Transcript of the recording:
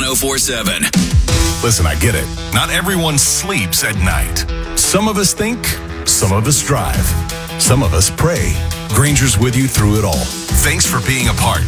1047. Listen, I get it. Not everyone sleeps at night. Some of us think, some of us drive, some of us pray. Granger's with you through it all. Thanks for being a part